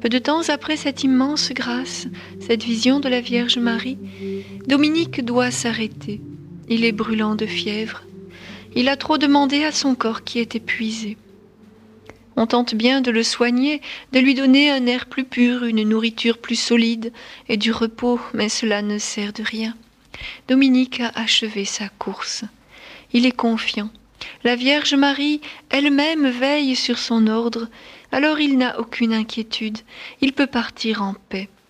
Peu de temps après cette immense grâce, cette vision de la Vierge Marie, Dominique doit s'arrêter. Il est brûlant de fièvre. Il a trop demandé à son corps qui est épuisé. On tente bien de le soigner, de lui donner un air plus pur, une nourriture plus solide et du repos, mais cela ne sert de rien. Dominique a achevé sa course. Il est confiant. La Vierge Marie elle-même veille sur son ordre, alors il n'a aucune inquiétude. Il peut partir en paix.